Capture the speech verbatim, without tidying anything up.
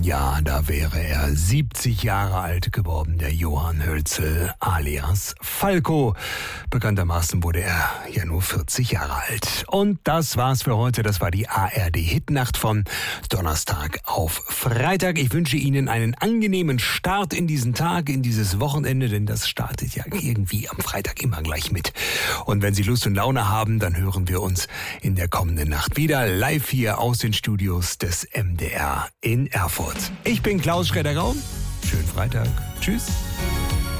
Ja, da wäre er siebzig Jahre alt geworden, der Johann Hölzel alias Falco. Bekanntermaßen wurde er ja nur vierzig Jahre alt. Und das war's für heute. Das war die A R D-Hitnacht von Donnerstag auf Freitag. Ich wünsche Ihnen einen angenehmen Start in diesen Tag, in dieses Wochenende, denn das startet ja irgendwie am Freitag immer gleich mit. Und wenn Sie Lust und Laune haben, dann hören wir uns in der kommenden Nacht wieder live hier aus den Studios des M D R in Erfurt. Ich bin Klaus Schredder-Raum. Schönen Freitag. Tschüss.